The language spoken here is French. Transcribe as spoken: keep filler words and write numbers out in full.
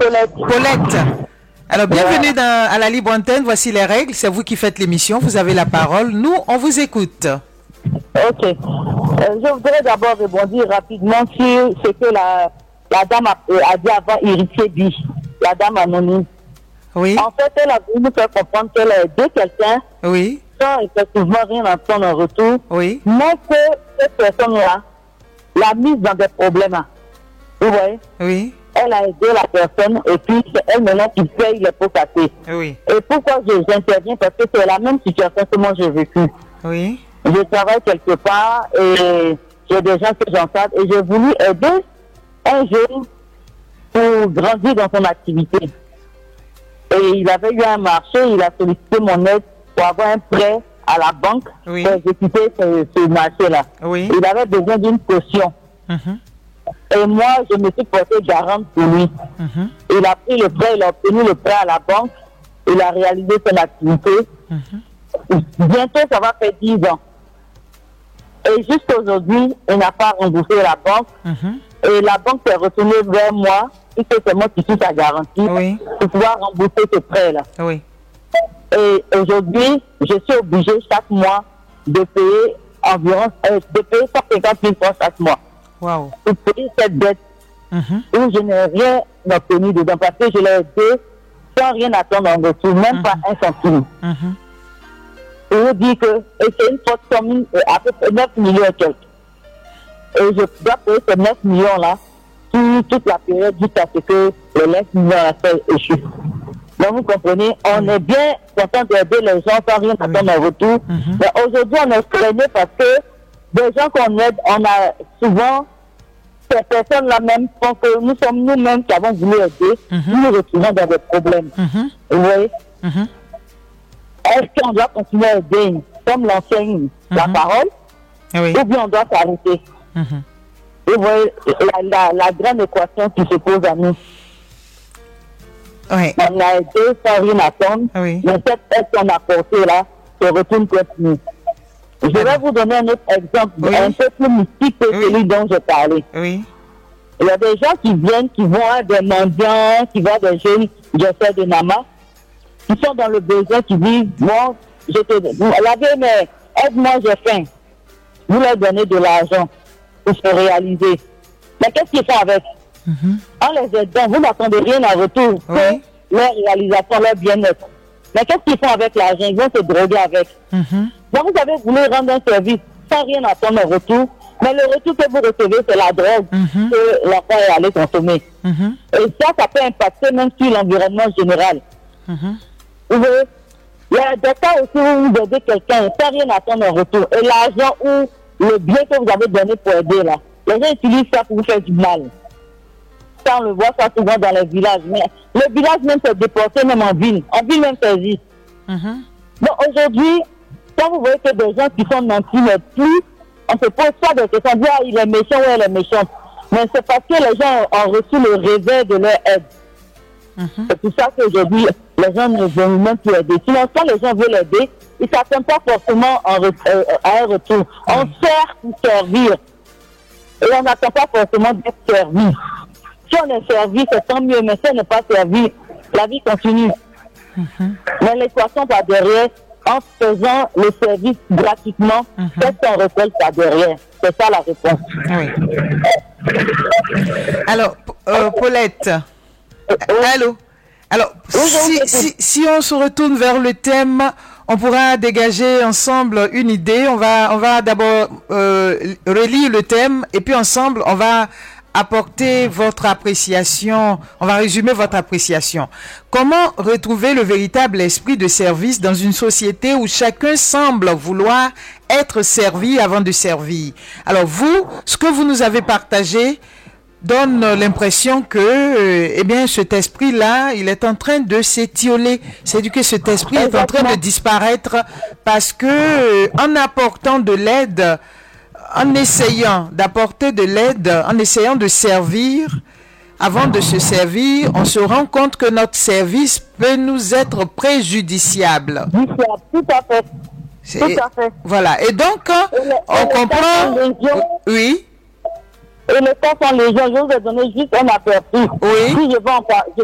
Paulette. Paulette. Alors, bienvenue dans, à la Libre Antenne. Voici les règles. C'est vous qui faites l'émission. Vous avez la parole. Nous, on vous écoute. Ok. Euh, je voudrais d'abord rebondir rapidement sur ce que la, la dame a, euh, a dit avant Iritier B, la dame anonyme. Oui. En fait, elle a voulu nous faire comprendre qu'elle a aidé quelqu'un Oui. sans effectivement rien entendre en retour. Oui. Mais que cette personne-là l'a mise dans des problèmes. Vous voyez? Oui. Elle a aidé la personne et puis c'est elle maintenant qui paye les pots cassés. Oui. Et pourquoi je- j'interviens? Parce que c'est la même situation que moi j'ai vécu. Oui. Je travaille quelque part et j'ai des gens que j'encadre et j'ai voulu aider un jeune pour grandir dans son activité. Et il avait eu un marché, il a sollicité mon aide pour avoir un prêt à la banque Oui. pour exécuter ce, ce marché-là. Oui. Il avait besoin d'une caution. Mhm. Et moi, je me suis porté garante pour lui. Mhm. Il a pris le prêt, il a obtenu le prêt à la banque, il a réalisé son activité. Mhm. Bientôt, ça va faire dix ans. Et jusqu'aujourd'hui, il n'a pas remboursé la banque. Mhm. Et la banque s'est retournée vers moi, puisque c'est moi qui suis sa garantie, Oui. pour pouvoir rembourser ce prêt-là. Oui. Et aujourd'hui, je suis obligé chaque mois de payer environ, euh, de payer cent cinquante mille francs chaque mois Waouh. pour payer cette dette Mhm. où je n'ai rien obtenu dedans parce que je l'ai aidé sans rien attendre en retour, même Mhm. pas un centime. Mhm. Je vous dis que et c'est une forte somme, euh, à peu près neuf millions et quelques. Et je dois payer ces neuf millions-là sur toute la période jusqu'à ce que les neuf millions-là soient échoués. Donc vous comprenez, on est bien content d'aider les gens sans rien attendre en retour. Mhm. Mais aujourd'hui, on est freiné parce que des gens qu'on aide, on a souvent ces personnes-là même font que nous sommes nous-mêmes qui avons voulu aider, Mhm. nous nous retrouvons dans des problèmes. Mhm. Vous voyez? Mhm. Est-ce qu'on doit continuer à aider comme l'enseigne la Mhm. parole Oui. ou bien on doit s'arrêter? Mhm. Vous voyez la, la, la grande équation qui se pose à nous. Oui. On a aidé sans rien attendre, Oui. mais cette aide qu'on a portée là se retourne contre nous. Je vais Alors. vous donner un autre exemple, Oui. un peu plus mystique que Oui. celui dont je parlais. Oui. Il y a des gens qui viennent, qui vont à des mendiants, qui vont à des jeunes, je fais de Nama, qui sont dans le besoin, qui disent, bon, je te vous l'avez, mais aide-moi, j'ai faim. Vous leur donnez de l'argent pour se réaliser. Mais qu'est-ce qu'ils font avec? Mhm. En les aidant, vous n'attendez rien en retour Oui. que leur réalisation, leur bien-être. Mais qu'est-ce qu'ils font avec l'argent? Ils vont se droguer avec. Mhm. Donc vous avez voulu rendre un service sans rien attendre en retour, mais le retour que vous recevez, c'est la drogue Mhm. que l'enfant est allé consommer. Mhm. Et ça, ça peut impacter même sur l'environnement général. Mhm. Vous voyez, il y a des cas aussi où vous aidez quelqu'un sans rien attendre en retour. Et l'argent ou le bien que vous avez donné pour aider là, les gens utilisent ça pour vous faire du mal. Ça, on le voit ça souvent dans les villages. Mais le village même s'est déporté même en ville. En ville même ça existe. Mhm. Donc aujourd'hui, quand vous voyez que des gens qui sont nantis mais plus, on se pose pas de questions, on dit ah, il est méchant ou elle est méchante. Mais c'est parce que les gens ont reçu le réveil de leur aide. Mhm. C'est pour ça qu'aujourd'hui, les gens ne veulent même plus aider. Sinon, quand les gens veulent aider, ils ne s'attendent pas forcément en re- euh, à un retour. On sert pour servir. Et on n'attend pas forcément d'être servi. Si on est servi, c'est tant mieux, mais si on n'est pas servi, la vie continue. Mhm. Mais l'équation par derrière, en faisant le service gratuitement, Mhm. qu'est-ce qu'on récolte par derrière? C'est ça la réponse. Oui. Alors, P- euh, Paulette. Allô. Alors, Oui, je si, vous écoute. si, si on se retourne vers le thème, on pourra dégager ensemble une idée. On va, on va d'abord euh, relire le thème et puis ensemble, on va apporter votre appréciation. On va résumer votre appréciation. Comment retrouver le véritable esprit de service dans une société où chacun semble vouloir être servi avant de servir? Alors vous, ce que vous nous avez partagé donne l'impression que, euh, eh bien, cet esprit-là, il est en train de s'étioler. C'est-à-dire que cet esprit est en train de disparaître parce que, euh, en apportant de l'aide, en essayant d'apporter de l'aide, en essayant de servir, avant de se servir, on se rend compte que notre service peut nous être préjudiciable. Oui, c'est tout à fait. C'est- Tout à fait. Voilà. Et donc, Et le- et on le comprend. temps sont légion. Oui. Et les temps sont légion. Je vous ai donné juste un aperçu. Oui. Si je vais en par- je